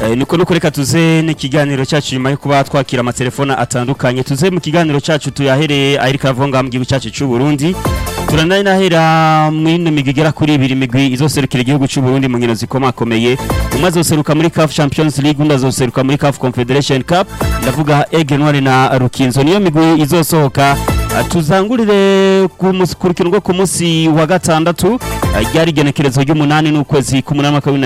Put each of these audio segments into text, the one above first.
nuko reka tuze n'ikiganiro cyacu nyuma yo kuba twakira amatelefone atandukanye tuze mu kiganiro cyacu tuyahereye ahirika avonga mu gihugu cyacu cy'u Burundi turanahera mwino migigera kuri 2 migwi izoserukira igihugu cy'u Burundi mu nkino zikomakomeye umwe azoseruka muri CAF Champions League undi azoseruka muri CAF Confederation Cup ndavuga Aigle Noir na Rukinzo niyo migwi izosohoka tuzangurire kurukino rwo ku munsi wa gatandatu ryari genekerezo ry'umunani n'ukwezi k'umunani mwaka wa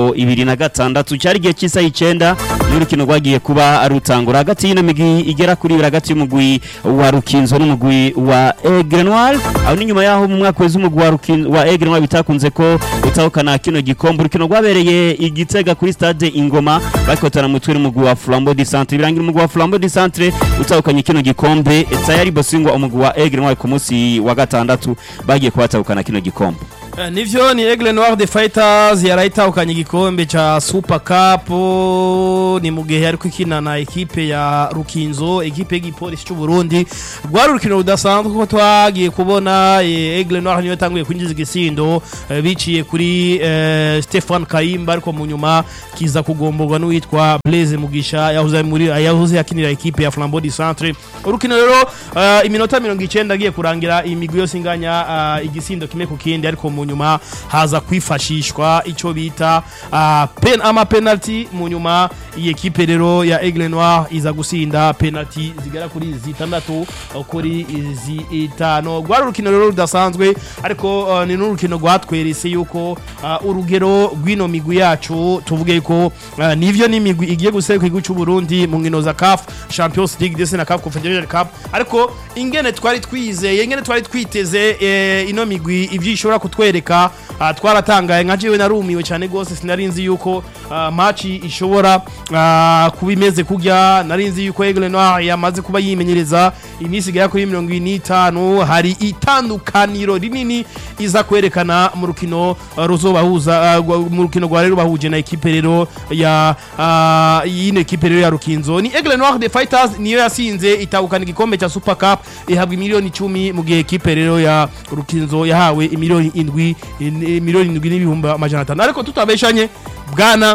2026 cyari gihe cy'isa 9 n'urukino rwagiye kuba arutangura hagati y'ino migwi igera kuri hagati y'umugwi wa Rukinzo n'umugwi wa Aigle Noir aho n'inyuma yaho mu mwaka w'umugwi wa Rukinzo wa Aigle Noir bitakunze ko utahukana kino gikombe urukino rwabereye igitega kuri stade Ingoma bakotana mutwe n'umugwi wa Flambeau du Centre birangira umugwi wa Flambeau du Centre utahukanye kino gikombe tayari bosingwa umugwi wa Aigle Noir ku munsi wa gatandatu bagiye kubatahukana kino gikombe. Nivyo ni Aigle Noir the Fighters yarayitahukanye igikombe cha Super Cup ni mugihe ariko ikina na ekipe ya Rukinzo ekipe y'igipolisi cy'u Burundi rwari urukino rudasanzwe kuko twagiye kubona Aigle Noir niyo yatanguye kwinjiza igisindo biciye kuri Stefan Kayimba ariko mu nyuma kiza kugomborwa n'uwitwa Blaise Mugisha yahuze yakinira ekipe ya Flambeau du Centre urukino rero iminota 90 agiye kurangira imigwi yose inganya igisindo kimwe ku kindi ariko mu nyuma haza kwifashishwa ico bita penalty mu nyuma iyi ekipe rero ya Aigle Noir iza gusinda penalty zigera kuri 6 kuri 5 gwari urukino rero rudasanzwe ariko ni n'urukino rwatwerese yuko urugero rw'ino migwi yacu tuvuge ko nivyo ni migwi igiye guseruka igihugu cy'u Burundi mu nkino za CAF Champions League ndetse na CAF Confederation Cup ariko ingene twari twizeye ingene twari twiteze ino migwi ivyishobora kutwereka twaratangaye nka jewe narumiwe cyane gose sinarinzi yuko match ishobora kubimeze kujya narinzi yuko Aigle Noir yamaze kuba yimenyereza imisi gaya kuri 25 hari itandukaniro rinini iza kwerekana mu rukino ruzobahuza mu rukino rwa rero bahuje na ekipe rero ya yine ekipe rero ya Rukinzo ni Aigle Noir the Fighters niyo yasinze itahukana igikombe cha Super Cup ihabwa miliyoni 10 mu gihe ekipe rero ya Rukinzo yahawe miliyoni 7 n'ibihumbi 500 ariko tutabeshanye bwana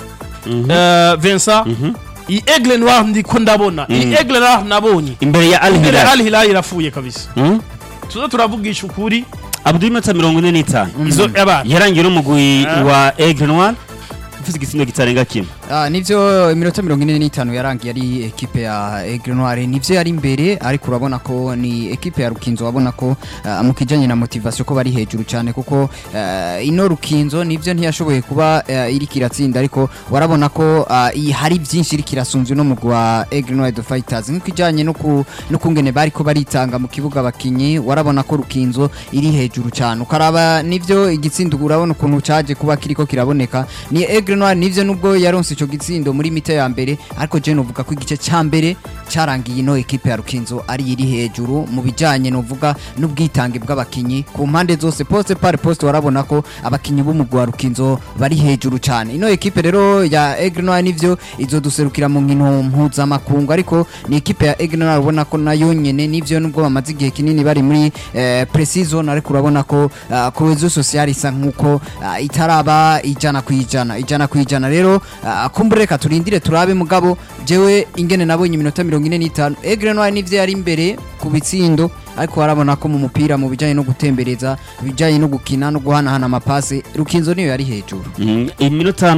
Vincent i Aigle Noir ndiko ndabona i Aigle Noir nabonye imbere ya Al Hilal irafuye kabisa tuzo turavugisha ukuri Abdul Mata 45 izo yarangira umugwi wa Aigle Noir ufite igisindo gitarenga kimwe nivyo iminota 45 yarangiye ari ekipe ya Aigle Noir nivyo yari imbere ariko urabona ko ni ekipe ya Rukinzo wabona ko mu kijanye na motivation ko bari hejuru cyane kuko ino Rukinzo nivyo ntiyashoboye kuba iri kiratsinda ariko warabona ko hari byinshi iri kirasunzwe no mugwa Aigle Noir the Fighters nk'ikijanye no kungene bari ko baritanga mu kibuga bakinyi warabona ko Rukinzo iri hejuru cyane ukaraba nivyo igitsindo urabona ukuntu caje kuba kiriko kiraboneka ni Aigle Noir nivyo nubwo yaronse ico gitsindo muri mite ya mbere ariko je novuga ko igice ca mbere carangiye ino ekipe ya Rukinzo ari iri hejuru mu bijanye novuga n'ubwitange bw'abakinyi ku mpande zose poste par poste warabona ko abakinyi b'umugwa wa Rukinzo bari hejuru cyane ino ekipe rero ya Aigle Noir nivyo izoduserukira mu nkino mpuza makungu ariko ni ekipe ya Aigle Noir ubona ko nayo nyene nivyo nubwo bamaze igihe kinini bari muri pre-season ariko urabona ko cohesion sociale isa nkuko itaraba ijana kwijana rero kumbureka turindire turabe mugabo jewe ingene nabonye iminota 45 Aigle Noir nivyo yari imbere ku bitsindo ariko warabona ko mu mupira mu bijanye no gutembereza bijanye no gukina no guhanahana amapase Rukinzo niyo yari hejuru iminota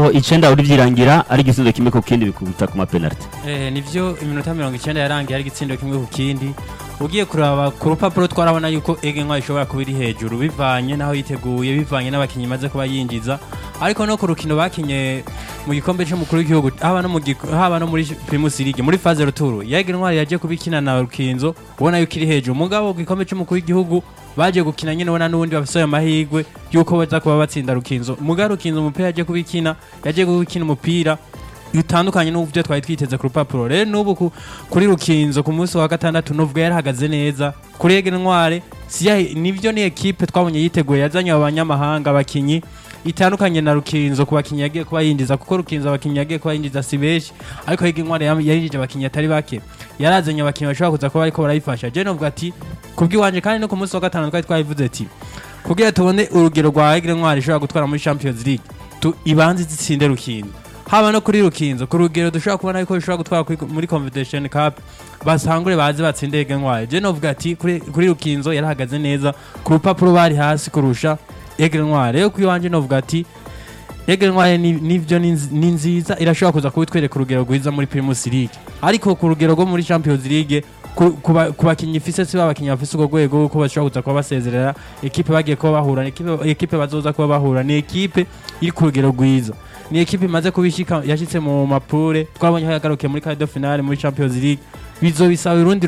90 uri byirangira ari gitsindo kimwe ku kindi bikubita ku ma penalty nivyo iminota 90 yarangiye ari gitsindo kimwe ku kindi ugiye kuraba ku rupapuro twarabona yuko Aigle Noir ishobora kuba iri hejuru bivanye naho yiteguye bivanye n'abakinyi maze kuba yinjiza ariko no ku rukino bakinye mu gikombe cy'umukuru w'igihugu haba no muri Primus League muri phase retour Aigle Noir yaje kubikina na Rukinzo ubona yuko iri hejuru mugabo ku gikombe cy'umukuru w'igihugu baje gukina nyine ubona n'ubundi bafise amahirwe yuko baza kuba batsinda Rukinzo mugabo Rukinzo umupira yaje kubikina umupira bitandukanye n'ubyo twari twiteze ku rupapuro rero n'ubu kuri Rukinzo ku munsi wa gatandatu n'ubwo yarahagaze neza kuri Aigle Noir nivyo ni ekipe twabonye yiteguye yazanye abanyamahanga abakinyi itandukanye na Rukinzo ku bakinyi yagiye kuba yinjiza kuko Rukinzo abakinyi yagiye kuba yinjiza si benshi ariko Aigle Noir yarinjije abakinyi atari bake yarazanye abakinyi bashobora kuza kuba ariko barayifasha je novuga ati kubwiwanje kandi no ku munsi wa gatandatu twari twabivuze ati kugira tubone urugero rwa Aigle Noir ishobora gutwara muri Champions League ibanze zitsinde Rukinzo haba no kuri Rukinzo ku rugero dushobora kubona yuko bishobora gutwara muri Confederation Cup basangure baze batsinde Aigle Noir. Je novuga ati kuri Rukinzo yarahagaze neza ku rupapuro bari hasi kurusha Aigle Noir. Rero kwiwanje novuga ati Aigle Noir nivyo ni nziza irashobora kuza kubitwereka urugero rwiza muri Primus League, ariko ku rugero rwo muri Champions League kubakinyi ifise si babakinyi bafise ugo rwego ko bashobora kuza kuba basezerera equipe bagiye kuba bahura equipe bazoza kuba bahura ni equipe iri ku rugero rwiza, ni equipe imaze kubishika yashitse mu mapure twabonye aho yagarukiye muri quart de finale muri Champions League. Bizobisaba urundi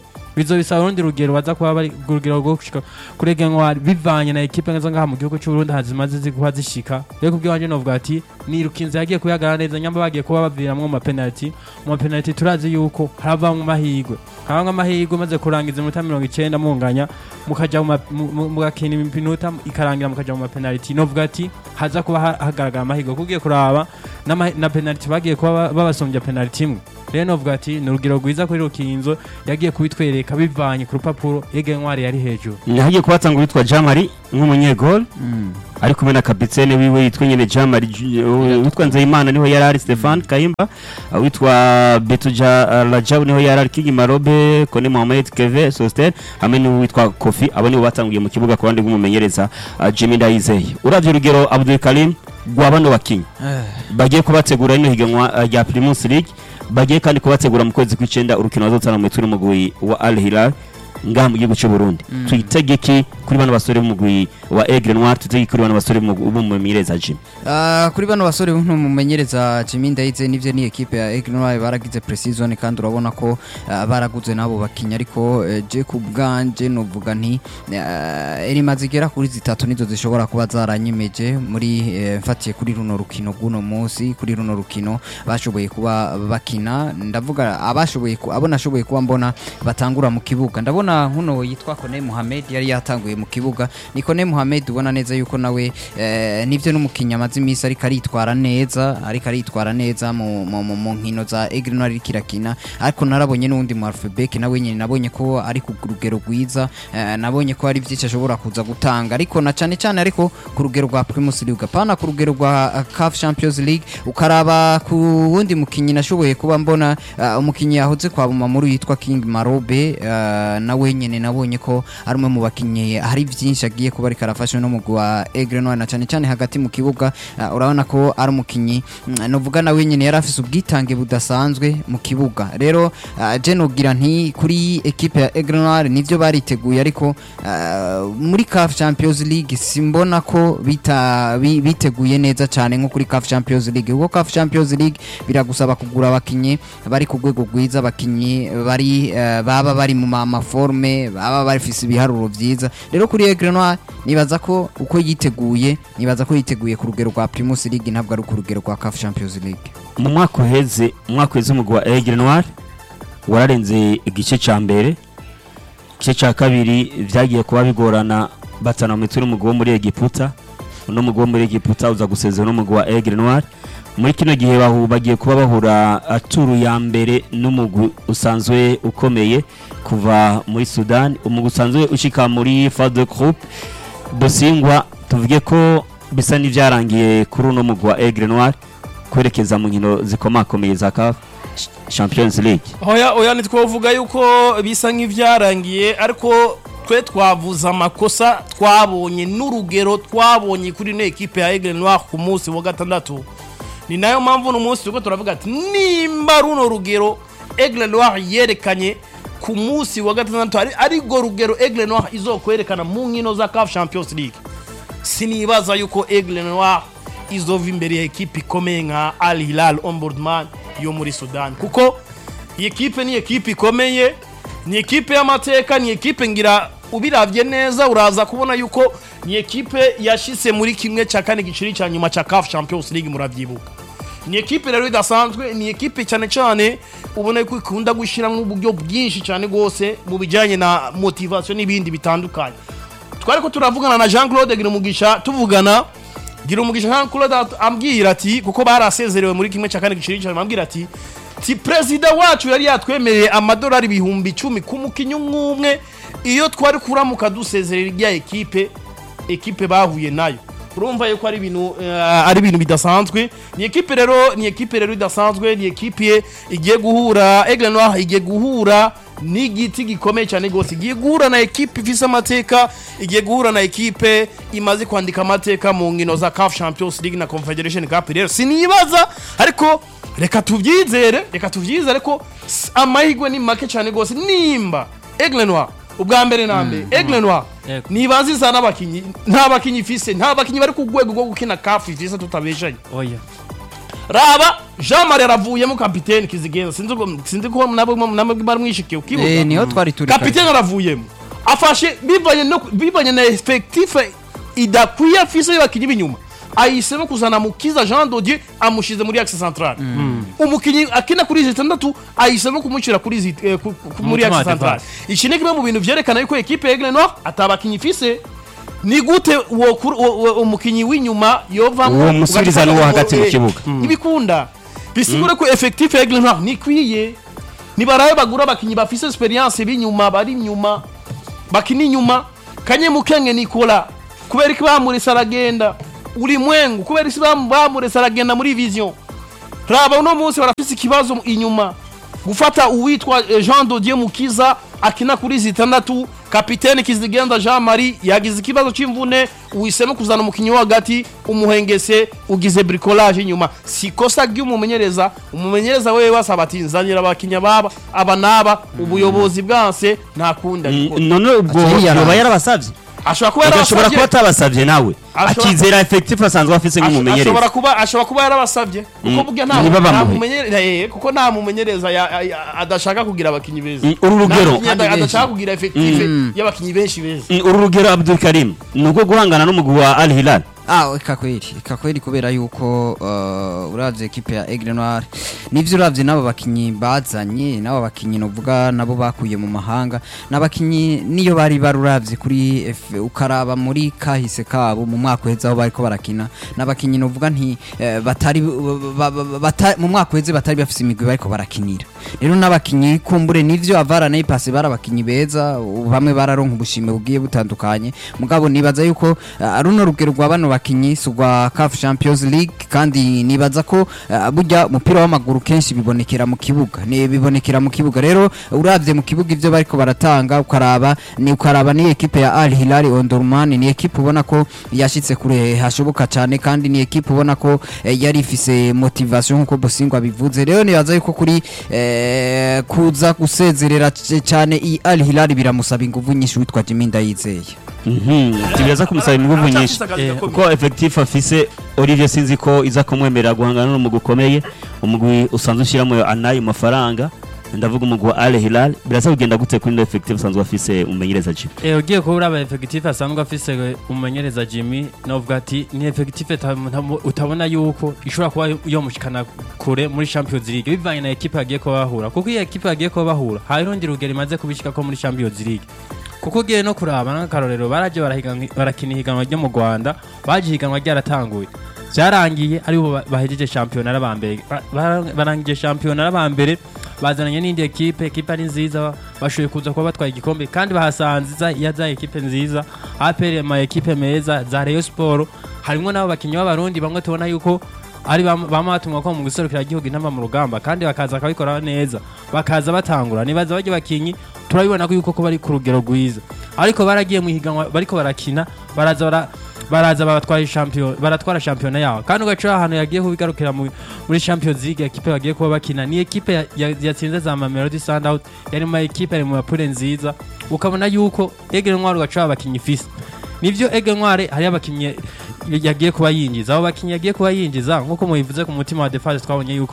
rugero baza kuba bari urugero rwo gushika kuri Aigle Noir bivanye na equipe nzo ngaha mu gihugu cy'u Burundi hazimaze zikuba zishika. Rero kubwanje novuga ati ni Rukinzo yagiye kuyagara neza, nyamba bagiye kuba baviramwe mu penalty turazi yuko harava mu mahigwe maze kurangiza iminota 90 munganya mukaja mu gakina iminota ikarangira mukaja mu penalty. Novuga ati haza kuba hagaragara amahigwe kugiye kuraba na penalty bagiye kuba babasombya penalty imwe. Rero novuga ati ni urugero rwiza kuri Rukinzo yagiye kubitwereka bivanye ku rupapuro Aigle Noir yari hejuru. Hagiye kubatanga witwa Jamari nk'umunyegol ari kumwe na kapitene wiwe yitwa nyene Jamari witwa Nzeyimana niho yari ari Stefan Kayimba, witwa Betuja Rajab niho yari ari Kingi Marobe, Kone Mohamed Keve Soster hamwe n'uwitwa Kofi. Abo nibo batanguye mu kibuga ku bandi bw'umumenyereza Jimmy Ndayizeye. Uravye urugero Abdul Karim gwabano bakinyi bagiye kubategura ino higanwa rya Primus League, bagiye kandi kubategura mu kwezi kw'icenda urukino bazotana mu mitwe n'umugwi wa Al Hilal ngaha mu gihugu cy'u Burundi. Tuyitegeki kuri bano basore b'umugwi wa Aigle Noir, tuyitegeki kuri bano basore b'umumenyereza Jimmy. Kuri bano basore b'umumenyereza Jimmy Ndayizeye nivyo ni equipe ya Aigle Noir baragize pre-season kandi urabona ko baraguze nabo bakinya, ariko je ku bwanje novuga nti erimaze igera kuri zitatu nizo zishobora kuba zaranyemeje muri mfatiye kuri runo rukino guno munsi. Kuri runo rukino bashoboye kuba bakina, ndavuga abashoboye abona ashoboye kuba mbona batangura mu kibuga. Ndabona nkuno yitwa Kone Mohamed yari yatanguye mu kibuga, ni Kone Mohamed ubona neza yuko nawe nivyo n'umukinya amaze imisi ariko aritwara neza mu nkino za Aigle Noir ikirakina. Ariko narabonye n'undi mu Alphabet nawe nyine nabonye ko ari ku rugero rwiza, nabonye ko ari byinshi ashobora kuza gutanga, ariko na cyane ariko ku rugero rwa Primus League pana ku rugero rwa CAF Champions League. Ukaraba ku wundi mukinyi nashoboye kuba mbona umukinyi yahoze kwa Bumamuru yitwa King Marobe, nawe nyene nabonye ko ari umwe mu bakinyi hari byinshi agiye kuba ariko arafasha no mugwi wa Aigle Noir na cyane hagati mu kibuga. Urabona ko ari umukinyi novuga nawe nyene yari afise ubwitange budasanzwe mu kibuga. Rero je nogira nti kuri equipe ya Aigle Noir nivyo bariteguye, ariko muri CAF Champions League simbona ko biteguye neza cyane nko kuri CAF Champions League. Ubwo CAF Champions League biragusaba kugura abakinyi bari ku rwego rwiza, abakinyi bari baba bari mu maforme, baba bafise ibiharuro vyiza. Rero kuri Aigle Noir nibaza ko uko yiteguye ku rugero rwa Primus League ntabwo ari ku rugero rwa CAF Champions League. Mu mwaka uheze umugwi wa Aigle Noir wararenze igice ca mbere, igice ca kabiri vyagiye kuba bigorana batana mu mitwe n'umugwi wo muri Egiputa. Uno mugwi wo muri Egiputa uza gusezera n'umugwi wa Aigle Noir. Muri kino gihe bagiye kuba bahura aturu ya mbere n'umugwi usanzwe ukomeye kuva muri Sudan, umugwi usanzwe ushika muri phase group Dosingwa. Tuvuge ko bisa n'ivyarangiye kuri uno mugwi wa Aigle Noir kwerekeza mu nkino zikomakomeye za CAF Champions League. Oya nitwovuga yuko bisa nk'ivyarangiye, ariko twe twavuza amakosa twabonye n'urugero twabonye kuri ne equipe ya Aigle Noir ku munsi wa gatandatu. Ni nayo mpamvu no munsi tuko turavuga ati nimba runo rugero Aigle Noir yerekanye ku munsi wa gatandatu ari go rugero Aigle Noir izokwerekana mu nkino za CAF Champions League, sinibaza yuko Aigle Noir izova imbere ya equipe ikomeye nka Al Hilal Omdurman yo muri Sudan, kuko iyi equipe ni equipe ikomeye, ni equipe y'amateka, ni equipe ngira ubiravye neza uraza kubona yuko ni equipe yashise muri kimwe cya kane giciri cya nyuma cya CAF Champions League. Muravyibuka ni equipe rero idasanzwe, ni equipe cyane ubona ko ikunda gushiramo uburyo bwinshi cyane gose mu bijanye na motivation n'ibindi bitandukanye. Twari ko turavugana na Jean Claude Girumugisha, tuvugana Girumugisha Jean Claude ambwira ati kuko barasezerewe muri kimwe cya kane giciri cya, ambwira ati president wacu yari yatwemereye amadolari 10,000 ku mukinyi umwe iyo twari kuramuka dusezerera rya equipe bahuye nayo. urumva yuko ari ibintu bidasanzwe. Ni equipe rero idasanzwe, ni equipe igiye guhura Aigle Noir, igiye guhura n'igiti gikomeye cyane gose, igiye guhura na equipe ifise amateka, igiye guhura na equipe imaze kwandika amateka mu nkino za CAF Champions League na Confederation Cup. Rero sinibaza, ariko reka tuvyizere ko amahigwe ni make cyane gose nimba Aigle Noir ubwa mbere nambe Aigle Noir nibazi za n'abakinyi, nta bakinyi ifise, nta bakinyi bari ku rwego rwo gukina CAF ifise tutabeshanye. oya Raba Jean Marie aravuyemo kapiteni Kizigenza, sinzi ko nabo bari mwishikiye ukibuka niho twari turi kapiteni aravuyemo afashe bivanye na effectif idakwiye afise y'abakinyi b'inyuma, ahisemo kuzana Mukiza Jean Dodier amushize muri axe central. Umukinyi akina kuri 6 ahisemo kumucira kuri muri axe central. Iki ni kimwe mu bintu vyerekana yuko equipe ya Aigle Noir atabakinyi ifise. Ni gute umukinyi w'inyuma yovamo uwo musubiriza n'uwo hagati mu kibuga ibikunda bisigure ko effectif ya Aigle Noir nikwiye, nibaraye bagura abakinyi bafise experience b'inyuma, bari inyuma bakini inyuma. Kanye Mukenge Nicola kubera ko bamurisa aragenda ulimwengu, kubera ko bamurisa aragenda muri vision. Raba uno munsi barafise ikibazo inyuma, gufata uwitwa Jean Dodier Mukiza akina kuri 6, kapiteni Kizigenza Jean Marie yagize ikibazo c'imvune, uhisemo kuzana umukinyi hagati umuhengese, ugize bricolage inyuma. Sikosa ry'umumenyereza, umumenyereza wewe wasaba ati nzanira abakinya baba abanaba, ubuyobozi bwanse ntakunda. none ubwo yoba yarabasavye, ashobora kuba atabasavye nawe akizera effectif asanzwe afise nk'umumenyereza, ashobora kuba yarabasavye kuko burya nta mumenyereza, kuko nta mumenyereza adashaka kugira abakinyi beza. uru rugero adashaka kugira effectif y'abakinyi benshi beza. uru rugero Abdul Karim nuko guhangana n'umugwi wa Al Hilal. Ikakweli kubera yuko uravye equipe ya Aigle Noir nivyo uravye nabo bakinyi bazanye, nabo bakinyi novuga nabo bakuye mu mahanga, nabakinyi niyo bari baruravye kuri ukaraba muri kahise kabo mu mwaka weze aho bariko barakina, nabakinyi novuga nti batari mu mwaka weze batari bafise imigwi bariko barakinira. Rero nabakinyi kumbure nivyo avara nayi passe barabakinyi beza, bamwe bararonka ubushime bugiye butandukanye, mugabo nibaza yuko aruno rugero rwa bano bakinyi sugwa CAF Champions League, kandi nibaza ko burya umupira w'amaguru kenshi bibonekera mu kibuga, rero uravye mu kibuga ivyo bariko baratanga ukaraba ni equipe ya Al Hilal Omdurman, ni equipe ubona ko yashitse kure hashoboka cyane, kandi ni equipe ubona ko yari ifise motivation nkuko Bosingwa bivuze. Rero nibaza yuko kuri kuza gusezerera cyane i Al Hilal biramusaba inguvu nyinshi witwa Jimmy Ndayizeye. Tibiza kumusaba inguvu nyinshi kuko effectif afise Olivier sinzi ko iza kumwemerera guhangana n'umugwi ukomeye, umugwi usanzwe ushiramo anayi mafaranga, ndavuga umugwi wa Al Hilal. Birasa kugenda gute kuri no effectif usanzwe afise umumenyereza Jimmy? Ugiye ko uraba effectif asanzwe afise umumenyereza Jimmy, novuga ati ni effectif utabona yuko ishobora kuba yo mushikana kure muri Champions League bivanye na equipe yagiye ko bahura, kuko iyo equipe yagiye ko bahura hayirundi rugero imaze kubishika ko muri Champions League. Kuko ugiye no kuraba n'akarorero baraje barakina ihiganwa ryo mu Rwanda, baje ihiganwa ryaratanguye byarangiye aribo bahejeje championnat arabambere, barangije championnat arabambere, bazananye n'indi equipe ari nziza, bashoye kuza kuba batwaye igikombe, kandi bahasanze yaza equipe nziza, APR ma equipe meza za Rayon Sport, harimo nabo bakinyi b'abarundi bamwe tubona yuko ari bamatumwa ko mu guserukira igihugu intamba mu rugamba, kandi bakaza akabikora neza, bakaza batangura. Nibaza baje bakinyi turabibona ko yuko bari ku rugero rwiza, ariko baragiye mu higanwa bariko barakina, baraza baratwara champion yawo, kandi ugaca ahantu yagiye kubigarukira muri Champions League equipe bagiye kuba bakina ni equipe yatsinze za Mamelodi Sundowns, yari mu equipe ari mu mapure nziza, ukabona yuko Aigle Noir ugaca abakinyi fisi. Nivyo Aigle Noir hari abakinyi yagiye kuba yinjiza, abo bakinyi yagiye kuba yinjiza nkuko mubivuze ku mutima wa defense, twabonye yuko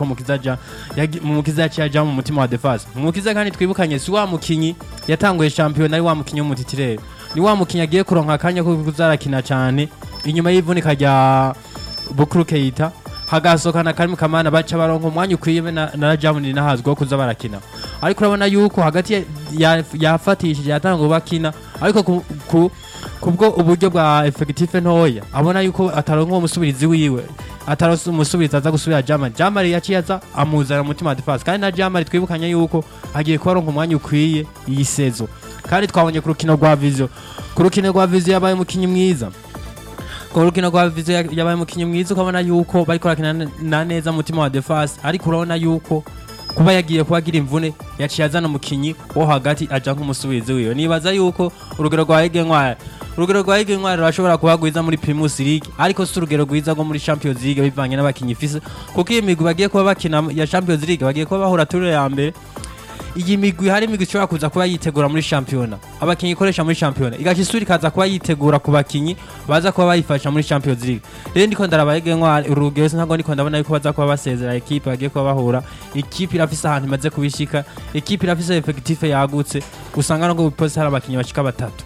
Mukiza yaja mu mutima wa defense. Mukiza kandi twibukanye si wa mukinyi yatanguye champion, ari wa mukinyi w'umutitirere, ni wa mukinyi yagiye kuronka akanya ko kuzarakina cyane inyuma y'ivunika rya Bukuru Keita, hagasokana Karim Kamana baca baronka umwanya ukwiye na Jamuni nahazwa kuza barakina. Ariko urabona yuko hagati yafatishije yatanguye bakina, ariko kubwo uburyo bwa effectif ntoya abona yuko ataronka umusubirizi wiwe, ataronse umusubirizi aza gusubira Jamari yaciyaza amuzana mu mutima wa defense, kandi na Jamari twibukanye yuko agiye kuronka umwanya ukwiye iyi sezo. Kandi twabonye ku rukino rwa Vision yabaye umukinyi mwiza, ku rukino rwa Vizo yabaye umukinnyi mwiza ukabona yuko bariko barakina neza mutima wa defense ariko urabona yuko kuba yagiye kubagira imvune yaciye azana umukinyi wo hagati aja nk'umusubizi wiwe nibaza yuko urugero rwa Egenwari rurashobora kuba rwiza muri Primus League ariko si urugero rwiza rwo muri Champions League bivanye n'abakinyi ifise kuko iyi migwi bagiye kuba bakina ya Champions League bagiye kuba bahura turi ya mbere iyi migwi hari imigwi ishobora kuza kuba yitegura muri shampiyona abakinyi ikoresha muri shampiyona igaca isura ikaza kuba yitegura ku bakinyi baza kuba bayifasha muri Champions League rero ndiko ndaraba Egenwari urugero ntabwo ndiko ndabona yuko baza kuba basezera equipe bagiye kuba bahura equipe irafise ahantu imaze kubishika equipe irafise effectif yagutse usanga ngo poste hari abakinyi bashika batatu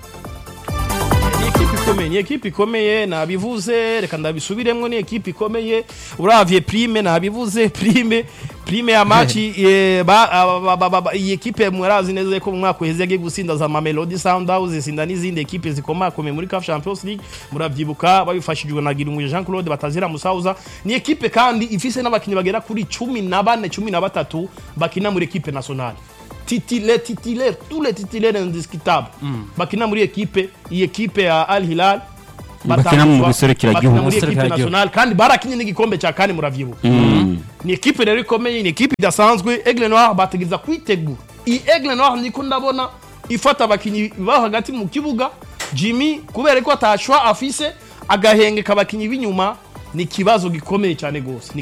ni ekipe ikomeye nabivuze reka ndabisubiremwo ni ekipe ikomeye uravye prime nabivuze prime ya match iyi ekipe mwarazi neza ko mu mwaka uheze yagiye gusinda za Mamelodi Sundowns isinda n'izindi ekipe zikomakomeye muri CAF Champions League muravyibuka babifashijwe na Girumuye Jean Claude Batazira Musauza ni ekipe kandi ifise n'abakinyi bagera kuri 14 13 bakina muri ekipe nationale titulaire tous les titulaires indiscutables bakina muri ekipe iyi ekipe ya Al Hilal bakina mu biserekera gihugu muri ekipe nationale kandi barakinye n'igikombe cya kane muravyibuka ni ekipe rero ikomeye ni ekipe idasanzwe Aigle Noir bategeza kwitegura iyi Aigle Noir niko ndabona ifata abakinyi ba hagati mu kibuga Jimmy kubera ko atashwa afise agahenge kabakinyi b'inyuma ni kibazo gikomeye cyane gose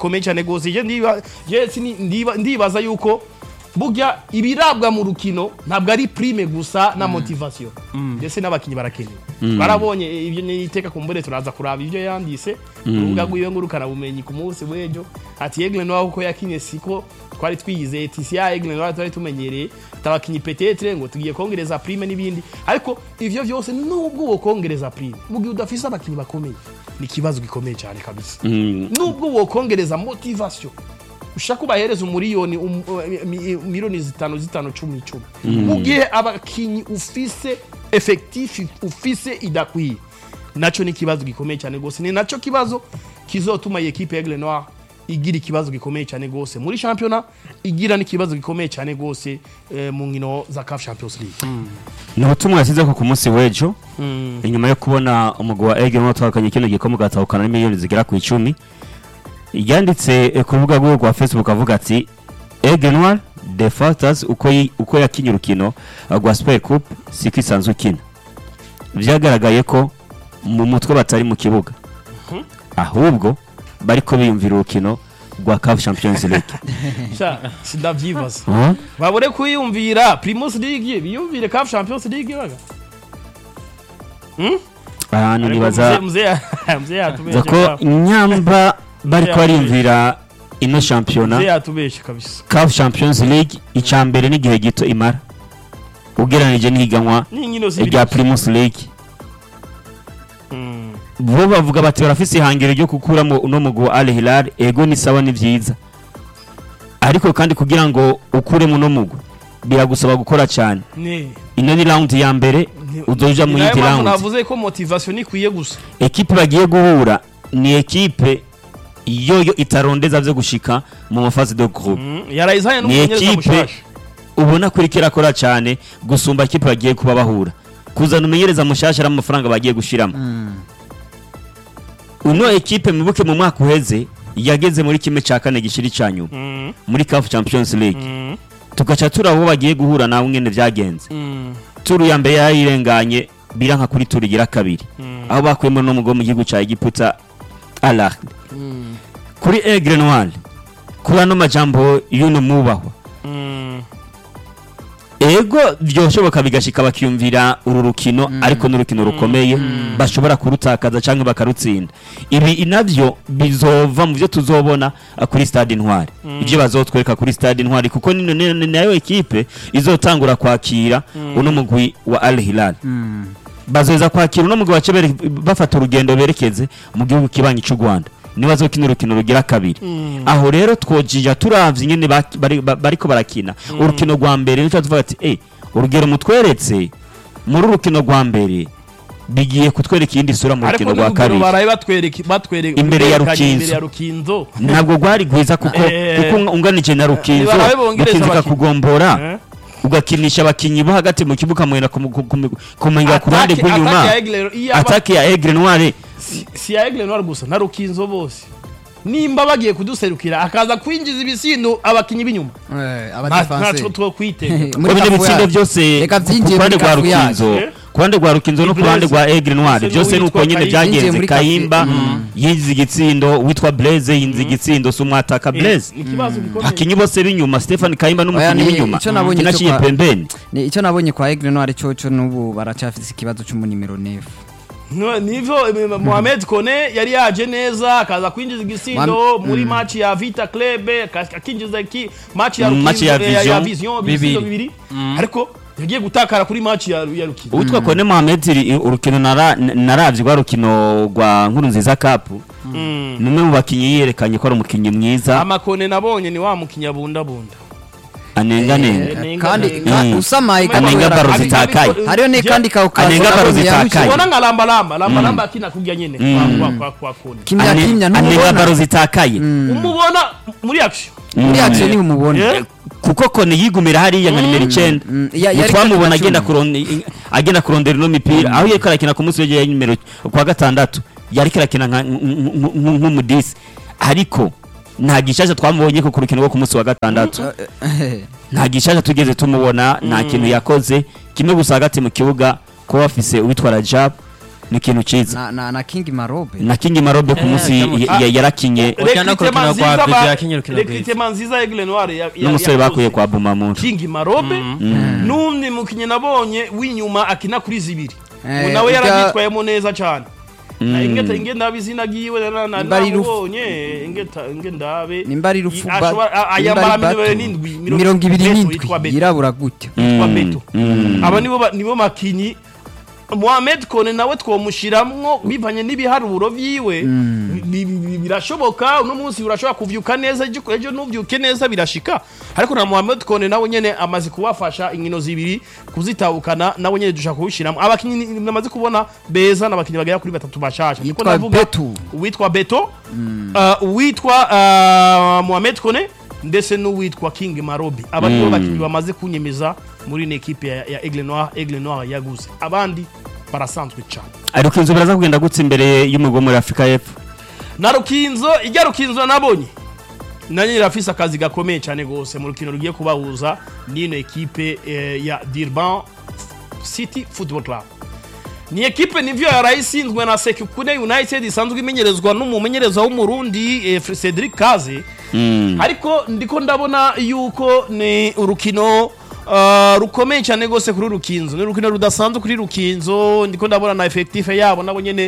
ndibaza yuko burya ibirabwa mu rukino ntabwo ari prime gusa na motivation ndetse n'abakinyi barakeneye barabonye ibyo niteka kumbure turaza kuraba ibyo yandise urubuga rwiwe ngurukana bumenyi ku munsi w'ejo ati Aigle Noir uko yakinye siko twari twiyizeye TCA Aigle Noir twari tumenyereye tabakinyi peut-être ngo tugiye kongereza prime n'ibindi ariko ivyo vyose nubwo wo kongereza prime mugihe udafisa abakinyi bakomeye ni kibazo gikomeye cyane kabisa nubwo wo kongereza motivation ushaka kubahereza umuriyoni miliyoni 5 10 mugihe abakinyi ufise effectif ufise idakwiye naco ni kibazo gikomeye cyane gose ni naco kibazo kizotuma iyi equipe Aigle Noir igira ikibazo gikomeye cyane gose muri championnat igira n'ikibazo gikomeye cyane gose mu nkino za CAF Champions League ni ubutumwa yasize ko ku munsi w'ejo inyuma yo kubona umugwi wa Aigle Noir twakanye kino gikombe gatahukana miliyoni zigera ku 10 yanditse ku rubuga rwa Facebook avuga ati Aigle Noir the factors uko yakinye urukino rwa Super Coupe siko isanzwe ukina byagaragaye ko mu mutwe batari mu kibuga ahubwo bariko biyumvira urukino rwa CAF Champions League sindavyibaza babure kuyumvira Primus League biyumvire CAF Champions League baga ahantu nibaza ko nyamba bariko bariyumvira ino championnat CAF Champions League icambere n'igihe gito imara ugeranije n'ihiganwa rya Primus League bo bavuga bati barafise ihangiro ryo kukuramo uno mugwi Al Hilal ego ni sawa ni vyiza ariko kandi kugira ngo ukuremo uno mugwi biragusaba gukora cyane ino ni round ya mbere uzoja mu yindi round navuze ko motivation ikwiye gusa equipe bagiye guhura ni equipe yoyo itarondeza byo gushika mu mafazi de groupe yarayizanye n'umumenyereza mushasha ubona kuri kirakora cyane gusumba equipe bagiye kuba bahura kuzana umenyereza mushasha ari amafaranga bagiye gushiramo uno equipe mubuke mu mwaka uheze yageze muri kimwe cya kane gishiri cyanyu muri CAF Champions League tugaca turabo bagiye guhura nawe ngene byagenze turu ya mbere yayirenganye biranka kuri turigira kabiri aho bakwemo no mugo mu gihugu cya Egiputa Al Ahly kuri Aigle Noir kuri ano majambo yuno mubahwa ego byoshoboka bigashika bakiyumvira uru rukino ariko n'urukino rukomeye bashobora kurutakaza canke bakarutsinda ibi inavyo bizova mu byo tuzobona kuri Stade Intwari ibyo bazotwereka kuri Stade Intwari kuko nayo equipe izotangura kwakira uno mugwi wa Al Hilal bazoza kwakira uno mugwi wa bafata urugendo berekeze mu gihugu kibanyi cy'u Rwanda nibazo kino rukino rugira kabiri aho rero twojija turavye nyene bariko barakina urukino rwa mbere nico tuvuga ati urugero mutweretse muri urukino rwa mbere bigiye kutwereka indi sura mu rukino rwa kabiri baraye batwereka imbere ya Rukinzo ntabwo gwari gwiza kuko unganije na Rukinzo Rukinzo kugombora ugakinisha abakinyi bo hagati mu kibuga mwena kumenga ku ruhande rw'inyuma atake ya Aigle Noir si ya Aigle Noir gusa na Rukinzo bose nimba bagiye kuduserukira akaza kwinjiza ibisindo abakinyi b'inyuma ntaco twokwitega muri bitsindo byose kuruhande rwa Rukinzo kuruhande rwa Rukinzo no kuruhande rwa Aigle Noir byose nuko nyene byagenze Kayimba yinjiza igitsindo witwa Blaze yinjiza igitsindo sumwataka Blaze akinyi bose b'inyuma Stefan Kayimba n'umukinyi w'inyuma kinaciye pembeni icyo nabonye kwa Aigle Noir cyo nubu baracafite ikibazo cy'umunimero 9 nivyo Mohamed Kone yari yaje neza akaza kwinjiza igisindo muri match ya Vita Club akinjiza match ya Vision bibiri ariko yagiye gutakara kuri match ya Rukinzo witwa Kone Mohamed urukino naravye rwa rukino rwa nkuru nziza cup numwe mu bakinyi yerekanye ko ari umukinyi mwiza amakone nabonye ni wa mukinya bunda anenga kandi usamaye anenga baro zitakaye hariyo ne kandi kaukaza anenga baro zitakaye ubona nka lamba akina kujya nyene kwa Kone kimya anenga baro zitakaye umubona muri action ni umubona kuko Kone yigumira hariya nka nimero 9 twamubona agenda kurondera no mipira aho yeko arakina ku munsi w'ejo nimero kwa 6 yari kirakina nk'umudisi ariko nta gishasha twamubonye ko kurukino rwo ku munsi wa 6 nta gishasha tugeze tumubona nta kintu yakoze kimwe gusa hagati mu kibuga ko bafise uwitwa Rajab ni kintu ciza na King Marobe ku munsi yarakinye Recrutement nziza Aigle Noir n'umusore bakuye kwa Bumamuru King Marobe n'umwe mukinye nabonye w'inyuma akina kuri zibiri nawe yaragitwayemo neza cyane ingeta ndabizina giwe nabonye ndabe nimbari rufuba ayambara 27 yirabura gute kwa Beto aba nibo makinyi Mohamed Kone nawe twomushiramwo bivanye n'ibiharuro vyiwe birashoboka uno munsi urashobora kuvyuka neza ejo nuvyuke neza birashika ariko na Mohamed Kone nawe nyene amaze kubafasha inkino zibiri kuzitahukana nawe nyene dushaka kuwushiramo abakinyi namaze kubona beza n'abakinyi bagera kuri 3 bashasha niko navuga witwa Beto witwa Mohamed Kone ndetse n'uwitwa King Marobi abandi bakinyi bamaze kunyemeza muri ne equipe ya Aigle Noir yaguze abandi barasanzwe cyane Rukinzo biraza kugenda gutse imbere y'umugo muri Afrika y'Epfo na Rukinzo nabonye nanye rafisa akazi gakomeye cyane gose mu rukino rugiye kubahuza n'ino equipe ya Durban City Football Club ni equipe nivyo yarayisinzwe na Sekukune United isanzwe imenyerezwa n'umumenyereza w'umurundi Cedric Kaze ariko ndiko ndabona yuko ni urukino rukomeye cyane gose kuri Rukinzo ni rukino rudasanzwe kuri Rukinzo ndiko ndabona na effective yabo nabo nyene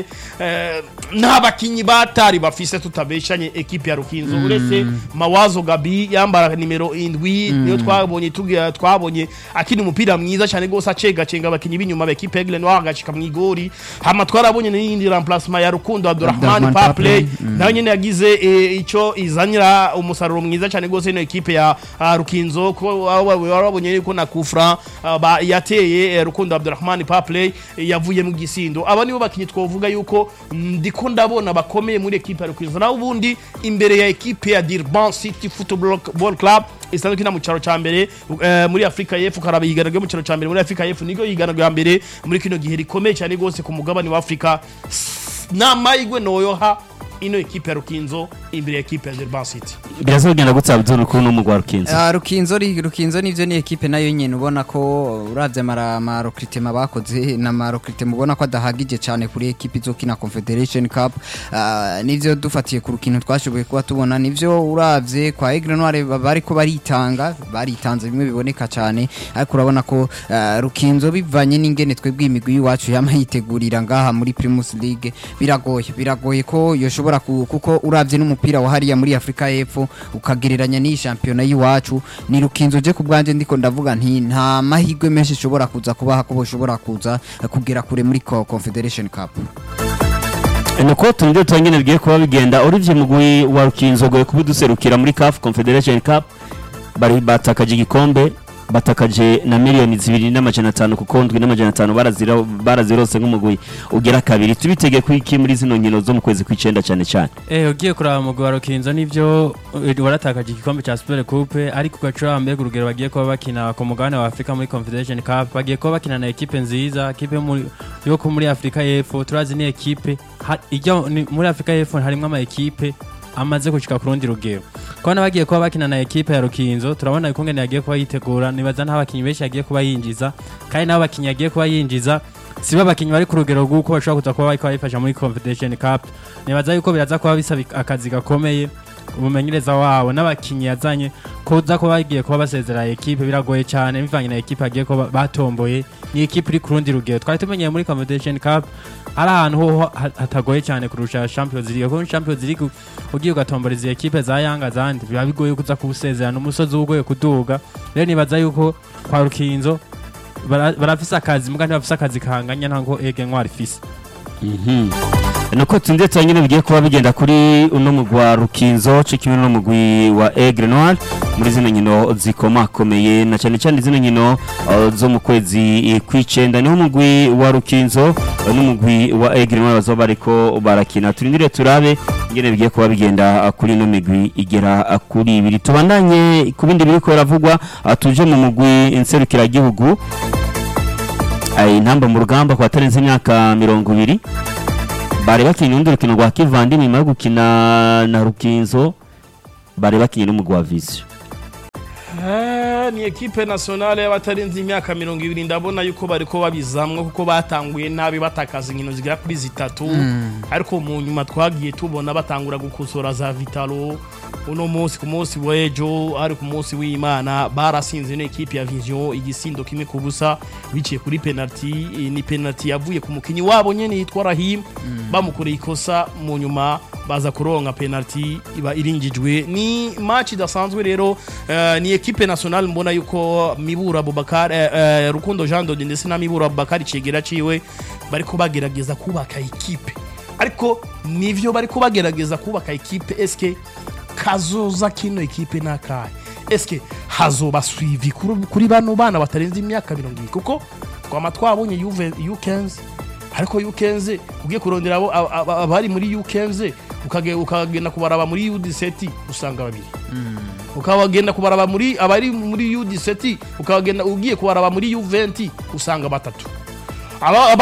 n'abakinyi batari bafise tutabeshanye equipe ya Rukinzo uretse Mawazo Gabi yambara nimero 7 niyo twabonye akini umupira mwiza cyane gose cenga abakinyi b'inyuma b'equipe Aigle Noir agashika mu igori hama twarabonye n'indi remplacement ya Rukundo Abdurrahman Paplay nayo nyene yagize ico izanira umusaruro mwiza cyane gose no equipe ya Rukinzo ko warabonye ko na Kufra yateye Rukundo Abdurrahman Paplay yavuye mu gisindo aba nibo bakinyi twovuga yuko ndiko ndabona bakomeye muri equipe ya Rukinzo na ubundi imbere ya equipe ya Durban City Football Club isanzwe kina mu cyaro ca mbere muri Afrika y'Epfo karaba yiganagwe mu cyaro ca mbere muri Afrika y'Epfo nigo yiganagwe mbere muri kino gihe rikomeye cyane gose ku mugabane wa Afrika n'amahigwe noyoha ino equipe ya Rukinzo imbere ya equipe ya Durban City biraza kugenda gutsabuzura uko no mugwa Rukinzo Rukinzo nivyo ni equipe nayo nyene ubona ko uravye recruitment bakoze na recruitment ubona ko adahagije cyane kuri equipe izokina Confederation Cup nivyo dufatiye ku rukino twashoboye kuba tubona nivyo uravye kwa Aigle Noir bariko baritanze bimwe biboneka cyane ariko urabona ko Rukinzo bivanye n'ingene twebwe imigwi yacu yamayitegurira ngaha muri Primus League biragoye ko yoshobora kuko uravye n'umupira wa hariya muri Afrika y'Epfo ukagereranya ni champion yiwacu ni Rukinzo je kubwanje ndiko ndavuga nta mahigwe menshi shobora kuza kubaha ko boshobora kuza kugera kure muri Confederation Cup nuko tunde twanyene bigiye kuba bigenda urivye mugwi wa Rukinzo goye kubuduserukira muri CAF Confederation Cup bari batakaje igikombe batakaje na miliyoni 2,500 kuko ndwi n'500 barazirose nk'umugwi ugera kabiri tubitege kwiki muri zino nkino zo mu kwezi kw'icenda cyane cyane ugiye kuraba mu gwaro kinzo nivyo waratakaje igikombe ca Super Coupe ariko gacura mbega urugero bagiye kuba bakina ku mugabane wa Afrika muri Confederation Cup bagiye kuba bakina na equipe nziza equipe yo ku muri Afrika y'Epfo turazi ni equipe muri Afrika y'Epfo harimo ama equipe amaze gushika ku rundi rugero kwana bagiye kuba bakina na equipe ya Rukinzo turabona yuko ngene yagiye kuba yitegura nibaza nta bakinyi benshi yagiye kuba yinjiza kandi nabo bakinyi yagiye kuba yinjiza siba bakinyi bari ku rugero rw'uko bashobora kuza kuba bayifasha muri Confederation Cup nibaza yuko biraza kuba bisaba akazi gakomeye umumenyereza wabo n'abakinyi yazanye kuza kuba bagiye kuba basezera equipe biragoye cyane bivanye na equipe agiye kuba batomboye ni equipe iri ku rundi rugero twari tumenyeye muri Confederation Cup ari ahantu ho hatagoye cyane kurusha Champions League kuko Champions League ugiye ugatomboreza equipe za Yanga zandi biba bigoye kuza kubusezerana umusozi ugoye kuduga rero nibaza yuko kwa Rukinzo barafisa akazi mugandi bafisa akazi kahanganya ntango Ege Ntwari fisa nuko tundetse nyine bigiye kuba bigenda kuri uno mugwa Rukinzo cikimwe no mugwi wa Aigle Noir muri zino nkino zikomakomeye na cyane cyane zino nkino zo mu kwezi kw'icenda niho mugwi wa Rukinzo n'umugwi wa Aigle Noir bazoba bariko barakina turindire turabe ingene bigiye kuba bigenda kuri no migwi igera kuri ibiri tubandanye ku bindi biriko biravugwa tuje mu mugwi inserukira gihugu intamba mu rugamba kwa tarenze imyaka 20 bari bakinye urundi rukino rwa Kivandi nyuma yo gukina na Rukinzo bari bakinye n'umugwi wa Vision ni equipe nationale y'abatarenze imyaka 20 ndabona yuko bariko babizamwe kuko batanguye nabi batakaza inkino zigera kuri zitatu ariko mu nyuma twagiye tubona batangura gukosora za Vitalo uno munsi ku munsi w'ejo ari ku munsi w'Imana barasinze n'equipe ya Vision igisindo kimwe ku busa biciye kuri penalty ni penalty yavuye ku mukinyi wabo nyene yitwa Rahim bamukoreye ikosa mu nyuma baza kuronka penalty iba iringijwe ni match idasanzwe rero ni equipe nationale mbona yuko Mibura Abubakar Rukundo Jean Dodi ndetse na Mibura Abubakar cegera ciwe bariko bagerageza kubaka equipe ariko nivyo bariko bagerageza kubaka equipe eske kazoza kino equipe nakaye eske hazoba suivi kuri bano bana batarenze imyaka 20 kuko kwa twabonye Juve U15 ariko U15 ugiye kurondera abo abari muri U15 ukagenda kubaraba muri U17 usanga babiri ukabagenda kubaraba muri abari muri U17 ukagenda ugiye kubaraba muri U20 usanga batatu